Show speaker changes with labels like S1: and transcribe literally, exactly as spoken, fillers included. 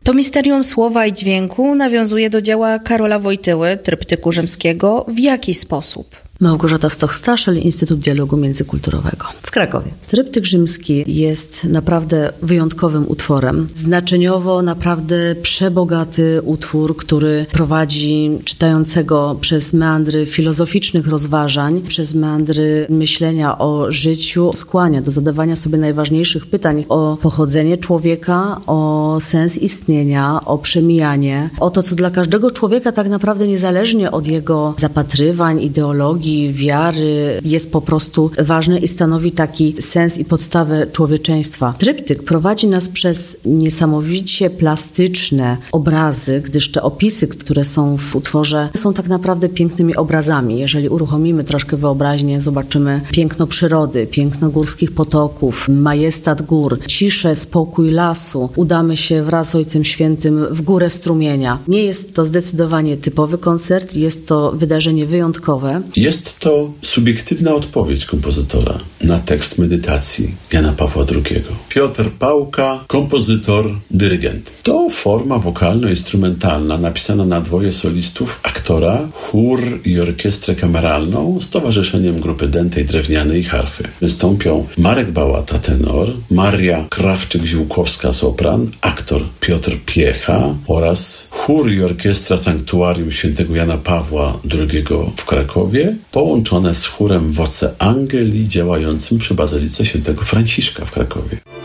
S1: To misterium słowa i dźwięku nawiązuje do dzieła Karola Wojtyły, Tryptyku Rzymskiego. W jaki sposób?
S2: Małgorzata Stoch-Staszel, Instytut Dialogu Międzykulturowego w Krakowie. Tryptyk Rzymski jest naprawdę wyjątkowym utworem. Znaczeniowo naprawdę przebogaty utwór, który prowadzi czytającego przez meandry filozoficznych rozważań, przez meandry myślenia o życiu, skłania do zadawania sobie najważniejszych pytań o pochodzenie człowieka, o sens istnienia, o przemijanie, o to, co dla każdego człowieka tak naprawdę niezależnie od jego zapatrywań, ideologii, wiary jest po prostu ważne i stanowi taki sens i podstawę człowieczeństwa. Tryptyk prowadzi nas przez niesamowicie plastyczne obrazy, gdyż te opisy, które są w utworze, są tak naprawdę pięknymi obrazami. Jeżeli uruchomimy troszkę wyobraźnię, zobaczymy piękno przyrody, piękno górskich potoków, majestat gór, ciszę, spokój lasu. Udamy się wraz z Ojcem Świętym w górę strumienia. Nie jest to zdecydowanie typowy koncert, jest to wydarzenie wyjątkowe.
S3: Jest to subiektywna odpowiedź kompozytora na tekst medytacji Jana Pawła drugiego. Piotr Pałka, kompozytor, dyrygent. To forma wokalno-instrumentalna napisana na dwoje solistów, aktora, chór i orkiestrę kameralną z towarzyszeniem grupy dętej, drewnianej i harfy. Wystąpią Marek Bałata, tenor, Maria Krawczyk-Ziółkowska, sopran, aktor Piotr Piecha oraz chór i orkiestra Sanktuarium Świętego Jana Pawła drugiego w Krakowie, połączone z chórem Voce Angeli działającym przy Bazylice Świętego Franciszka w Krakowie.